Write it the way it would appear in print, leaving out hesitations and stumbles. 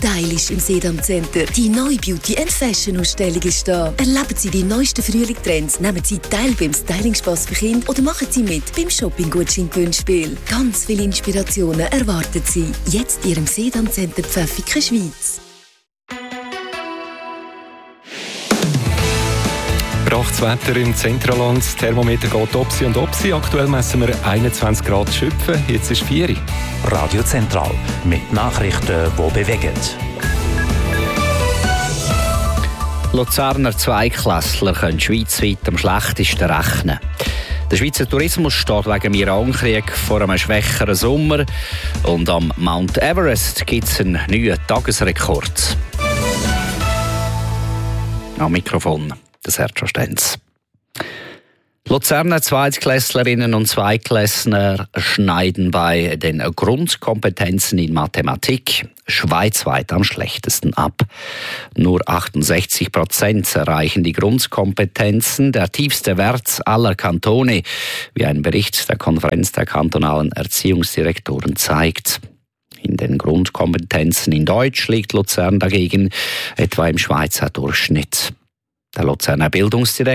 stylisch im Sedam Center. Die neue Beauty and Fashion Ausstellung ist da. Erleben Sie die neuesten Frühlingstrends, nehmen Sie teil beim Styling-Spass für Kinder oder machen Sie mit beim Shopping-Gutschein-Gewinnspiel. Ganz viele Inspirationen erwarten Sie. Jetzt Ihrem Sedam Center Pfäffiken, Schweiz. Brachtes Wetter im Zentralland, das Thermometer geht Opsi und Opsi. Aktuell messen wir 21 Grad Schöpfen, jetzt ist 4 Uhr. Radio Zentral mit Nachrichten, die bewegen. Luzerner Zweiklässler können schweizweit am schlechtesten rechnen. Der Schweizer Tourismus steht wegen dem Irankrieg vor einem schwächeren Sommer und am Mount Everest gibt es einen neuen Tagesrekord. Am Mikrofon der Sergio Stenz. Luzerner Zweitklässlerinnen und Zweitklässler schneiden bei den Grundkompetenzen in Mathematik schweizweit am schlechtesten ab. Nur 68% erreichen die Grundkompetenzen, der tiefste Wert aller Kantone, wie ein Bericht der Konferenz der kantonalen Erziehungsdirektoren zeigt. In den Grundkompetenzen in Deutsch liegt Luzern dagegen etwa im Schweizer Durchschnitt. Der Luzerner Bildungsdirektor